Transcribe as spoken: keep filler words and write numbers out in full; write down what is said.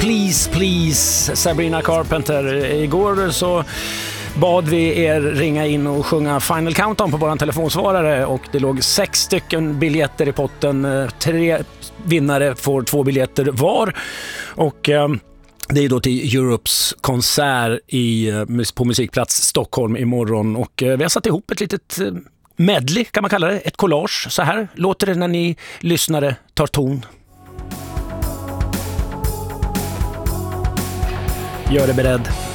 Please, please, Sabrina Carpenter. Igår så bad vi er ringa in och sjunga Final Countdown på våran telefonsvarare och det låg sex stycken biljetter i potten. Tre vinnare får två biljetter var och eh, det är då till Europes konsert i, på Musikplats Stockholm imorgon och eh, vi har satt ihop ett litet eh, medley kan man kalla det, ett collage. Så här låter det när ni lyssnare tar ton. Gör det beredd.